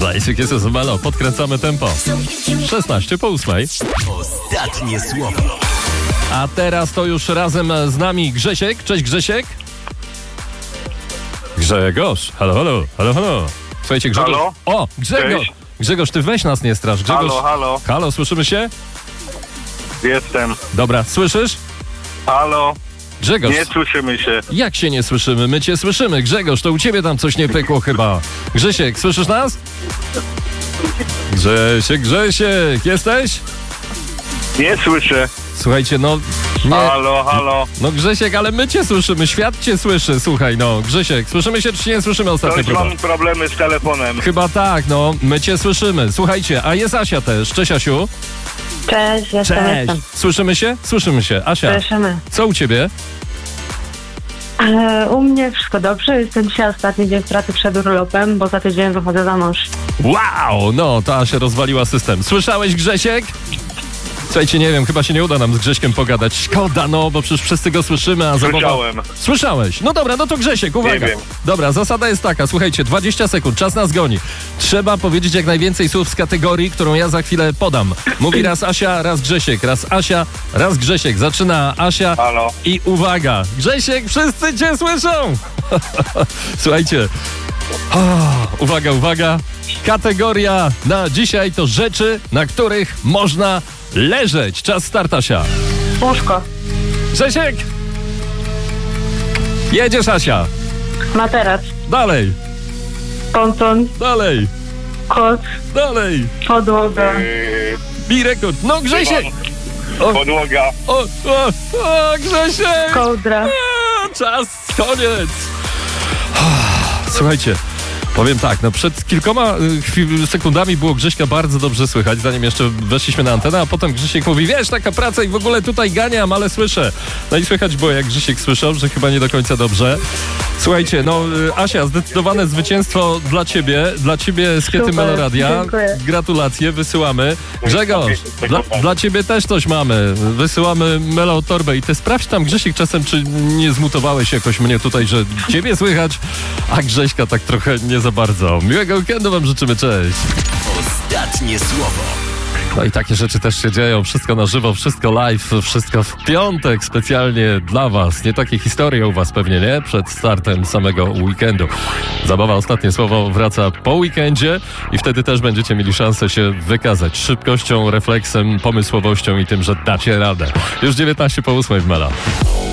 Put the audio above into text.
Basic jest Melo, podkręcamy tempo. 16 po 8. Ostatnie słowo. A teraz to już razem z nami Grzesiek. Cześć Grzesiek. Grzegorz. Halo, halo, halo, halo. Słuchajcie, Grzegorz. Halo? O, Grzegorz. Cześć. Grzegorz, ty weź nas nie strasz. Grzegorz. Halo, halo, Halo, słyszymy się? jestem. Dobra, słyszysz? Halo, Grzegorz. nie słyszymy się. Jak się nie słyszymy? My cię słyszymy. Grzegorz, to u ciebie tam coś nie pykło chyba. Grzesiek, słyszysz nas? Grzesiek, jesteś? Nie słyszę. Słuchajcie, no... Nie, Halo, halo. no Grzesiek, ale my cię słyszymy, świat cię słyszy, słuchaj, no. Grzesiek, słyszymy się czy nie słyszymy ostatnio? Coś mam problemy z telefonem. Chyba tak, no, my cię słyszymy. Słuchajcie, a jest Asia też. Cześć, Asiu. Cześć, jestem. Słyszymy się? Słyszymy się. Asia, Słyszymy. co u ciebie? U mnie wszystko dobrze. Jestem dzisiaj ostatni dzień pracy przed urlopem, bo za tydzień wychodzę za mąż. Wow, no, ta Asia rozwaliła system. Słyszałeś, Grzesiek? Słuchajcie, nie wiem, chyba się nie uda nam z Grześkiem pogadać. Szkoda, no, bo przecież wszyscy go słyszymy, a zabawa... Słyszałem. Słyszałeś? No dobra, no to Grzesiek, uwaga. Nie wiem. Dobra, zasada jest taka, słuchajcie, 20 sekund, czas nas goni. Trzeba powiedzieć jak najwięcej słów z kategorii, którą ja za chwilę podam. Mówi raz Asia, raz Grzesiek, raz Asia, raz Grzesiek. Zaczyna Asia Halo. i uwaga. Grzesiek, wszyscy cię słyszą! Słuchajcie. Uwaga, uwaga. Kategoria na dzisiaj to rzeczy, na których można leżeć. Czas start, Asia. Łóżko, Grzesiek! Jedziesz, Asia. materac, Dalej, ponton, dalej, koc, dalej. podłoga, Bij rekord. No, Grzesiek! Podłoga. O, Grzesiek! kołdra. Czas, koniec. Słuchajcie, powiem tak, no przed kilkoma sekundami było Grześka bardzo dobrze słychać, zanim jeszcze weszliśmy na antenę, a potem Grzesiek mówi, wiesz, taka praca i w ogóle tutaj ganiam, ale słyszę. No i słychać było, jak Grzesiek słyszał, że chyba nie do końca dobrze. Słuchajcie, no Asia, zdecydowane zwycięstwo dla ciebie z Kiety Super, Meloradia. dziękuję. Gratulacje, wysyłamy. Grzegorz, dla ciebie też coś mamy. Wysyłamy Melo torbę i ty sprawdź tam, Grzesiek, czasem czy nie zmutowałeś jakoś mnie tutaj, że ciebie słychać, a Grześka tak trochę nie za bardzo. Miłego weekendu wam życzymy, cześć. Ostatnie słowo. No i takie rzeczy też się dzieją. Wszystko na żywo, wszystko live, wszystko w piątek specjalnie dla was. Nie takie historie u was pewnie, nie? Przed startem samego weekendu. Zabawa Ostatnie Słowo wraca po weekendzie i wtedy też będziecie mieli szansę się wykazać szybkością, refleksem, pomysłowością i tym, że dacie radę. Już 19 po 8 w Mela.